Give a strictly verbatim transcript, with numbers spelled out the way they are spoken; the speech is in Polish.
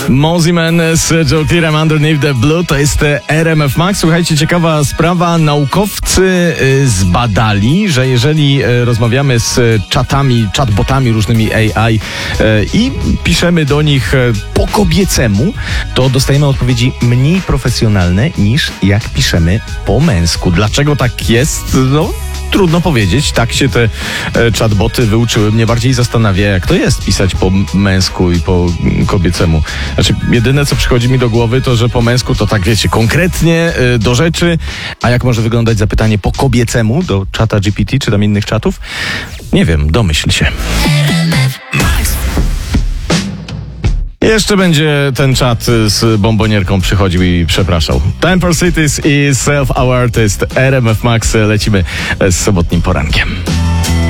Mosey Man z Joe Clearem, Underneath the Blue, to jest R M F Max. Słuchajcie, ciekawa sprawa. Naukowcy zbadali, że jeżeli rozmawiamy z czatami, chatbotami różnymi A I i piszemy do nich po kobiecemu, to dostajemy odpowiedzi mniej profesjonalne niż jak piszemy po męsku. Dlaczego tak jest? No, trudno powiedzieć. Tak się te chatboty wyuczyły. Mnie bardziej zastanawia, jak to jest pisać po męsku i po kobiecemu. Znaczy, jedyne, co przychodzi mi do głowy, to, że po męsku to tak, wiecie, konkretnie, do rzeczy. A jak może wyglądać zapytanie po kobiecemu do czata G P T czy tam innych czatów? Nie wiem, domyśl się. Jeszcze będzie ten czat z bombonierką przychodził i przepraszał. Time for Cities i Self-Aware to jest R M F Max. Lecimy z sobotnim porankiem.